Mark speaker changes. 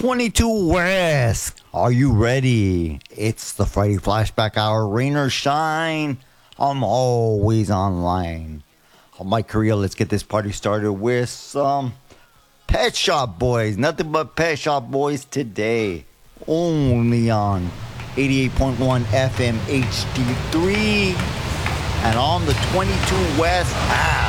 Speaker 1: 22 West. Are you ready? It's the Friday Flashback Hour. Rain or shine, I'm always online. I'm Mike Carrillo. Let's get this party started with some Pet Shop Boys. Nothing but Pet Shop Boys today. Only on 88.1 FM HD3 and on the 22 West app.